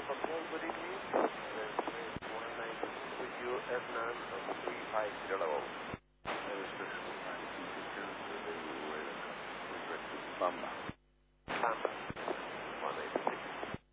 Patrol, good evening. This is 192 with you, F9 of 350. Bamba.